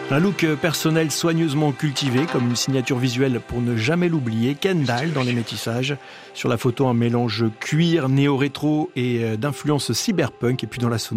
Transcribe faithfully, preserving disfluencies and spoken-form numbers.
Un look personnel soigneusement cultivé, comme une signature visuelle pour ne jamais l'oublier. Kendall dans les métissages. Sur la photo, un mélange cuir, néo-rétro et d'influence cyberpunk. Et puis dans la sonnerie,